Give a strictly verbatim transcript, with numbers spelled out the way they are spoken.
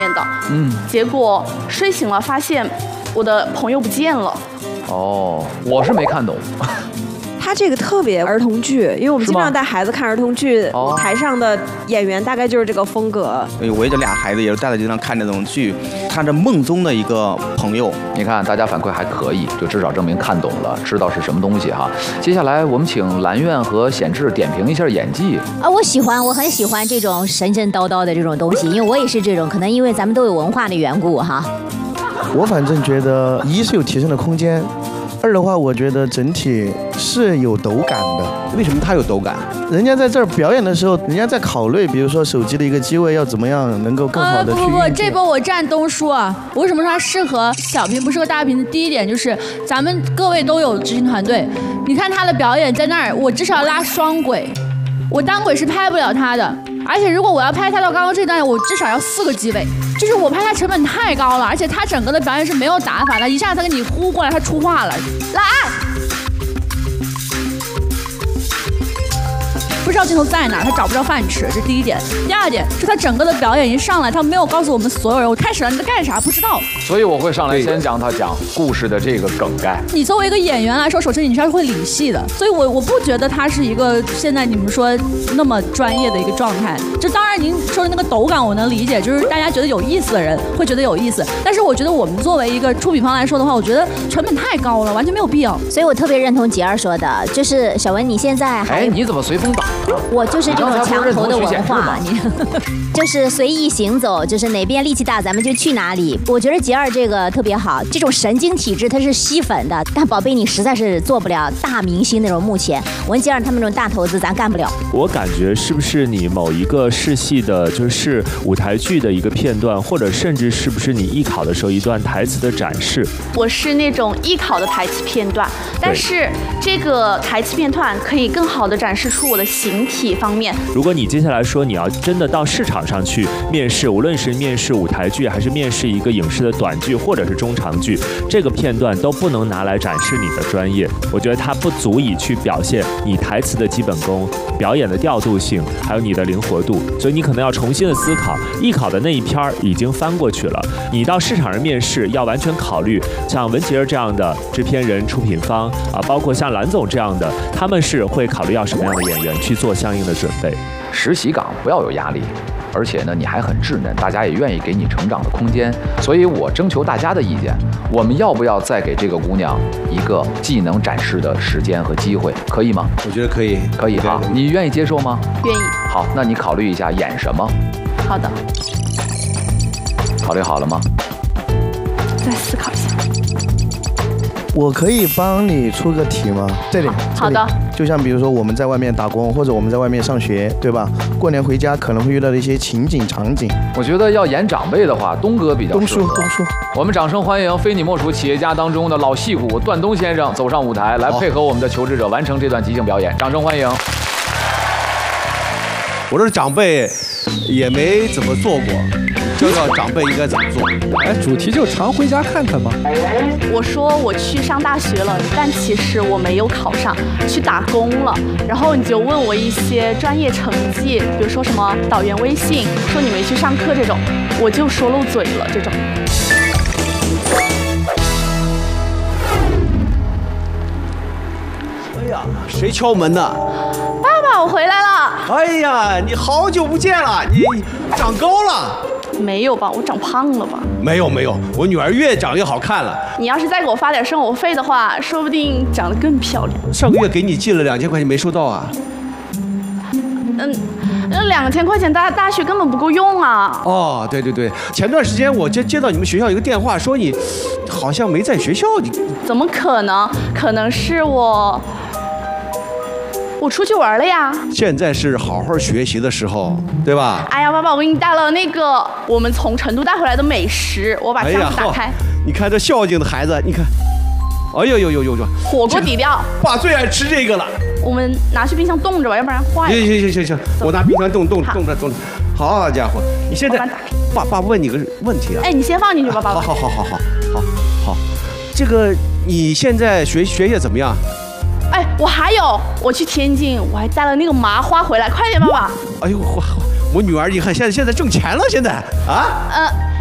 的，嗯，结果睡醒了发现我的朋友不见了。 哦，我是没看懂。 他这个特别儿童剧，因为我们经常带孩子看儿童剧，哦、台上的演员大概就是这个风格。 我这俩孩子也是带着经常看这种剧，看着梦中的一个朋友。 你看大家反馈还可以，就至少证明看懂了，知道是什么东西哈。接下来我们请蓝苑和显志点评一下演技。 啊，我喜欢，我很喜欢这种神神叨叨的这种东西，因为我也是这种，可能因为咱们都有文化的缘故哈。 我反正觉得一是有提升的空间。二的话，我觉得整体是有抖感的。 为什么他有抖感？ 人家在这儿表演的时候，人家在考虑，比如说手机的一个机位要怎么样能够更好的去。 呃、不不不，这波我站东叔啊！我为什么说它适合小屏不适合大屏？第一点就是咱们各位都有执行团队，你看他的表演在那儿，我至少要拉双轨，我单轨是拍不了他的。而且如果我要拍他到刚刚这段，我至少要四个机位。就是我拍他成本太高了，而且他整个的表演是没有打法的，一下他给你呼过来，他出话了，来，不知道镜头在哪儿，他找不着饭吃，这是第一点。第二点是他整个的表演一上来，他没有告诉我们所有人，我开始了，你在干啥？不知道。 所以我会上来先讲他讲故事的这个梗概。 你作为一个演员来说，首先你是要会理戏的，所以我我不觉得他是一个现在你们说那么专业的一个状态。就当然您说的那个抖感我能理解，就是大家觉得有意思的人会觉得有意思，但是我觉得我们作为一个出品方来说的话，我觉得成本太高了，完全没有必要。 所以我特别认同杰儿说的，就是小文你现在还哎你怎么随风倒？ 我就是这种墙头的文化，你就是随意行走，就是哪边力气大咱们就去哪里。我觉得杰儿这个特别好，这种神经体质它是吸粉的，但宝贝你实在是做不了大明星那种。目前文杰儿他们这种大头子咱干不了。 我感觉是不是你某一个试戏的，就是舞台剧的一个片段，或者甚至是不是你艺考的时候一段台词的展示？ 我是那种艺考的台词片段，但是这个台词片段可以更好的展示出我的形体方面。 如果你接下来说你要真的到市场上去面试，无论是面试舞台剧，还是面试一个影视的短剧或者是中长剧，这个片段都不能拿来展示你的专业。我觉得它不足以去表现你台词的基本功、表演的调度性，还有你的灵活度。所以你可能要重新的思考，艺考的那一篇已经翻过去了，你到市场上面试要完全考虑像文杰儿这样的制片人、出品方啊，包括像蓝总这样的，他们是会考虑要什么样的演员去做相应的准备。 实习岗不要有压力，而且呢你还很稚嫩，大家也愿意给你成长的空间，所以我征求大家的意见，我们要不要再给这个姑娘一个技能展示的时间和机会，可以吗？ 我觉得可以， 可以哈，你愿意接受吗？ 愿意。 好，那你考虑一下演什么？ 好的。 考虑好了吗？ 再思考一下。 我可以帮你出个题吗？这里。 好的。 就像比如说我们在外面打工，或者我们在外面上学，对吧？过年回家可能会遇到的一些情景场景。 我觉得要演长辈的话，东哥比较适合。 东叔，东叔。 我们掌声欢迎非你莫属企业家当中的老戏骨段东先生走上舞台，来配合我们的求职者完成这段即兴表演。掌声欢迎。 我这长辈也没怎么做过，教教长辈应该怎么做。 哎，主题就常回家看看嘛。 我说我去上大学了，但其实我没有考上，去打工了。然后你就问我一些专业成绩，比如说什么导员微信，说你没去上课这种，我就说漏嘴了这种。 哎呀，谁敲门呢？ 爸爸，我回来了。 哎呀，你好久不见了，你长高了。 没有吧，我长胖了吧？ 没有没有，我女儿越长越好看了。 你要是再给我发点生活费的话，说不定长得更漂亮。 上个月给你寄了两千块钱，没收到啊？ 嗯，那两千块钱大大学根本不够用啊。 哦，对对对，前段时间我接接到你们学校一个电话，说你好像没在学校。你怎么可能？可能是我。我出去玩了呀！ 现在是好好学习的时候，对吧？ 哎呀，爸爸，我给你带了那个我们从成都带回来的美食，我把箱子打开。 哎、你看这孝敬的孩子，你看，哎呦呦呦呦呦！ 火锅底料， 爸最爱吃这个了。 我们拿去冰箱冻着吧，要不然坏了。 行行行行行，我拿冰箱冻冻冻着冻着。好家伙，你现在爸爸问你个问题啊！ 哎，你先放进去吧，爸爸。 好好好好好好好，这个你现在学学业怎么样？ 哎，我还有，我去天津，我还带了那个麻花回来，快点，爸爸！ 哎呦，花我女儿，你看现在现在挣钱了，现在啊。 呃。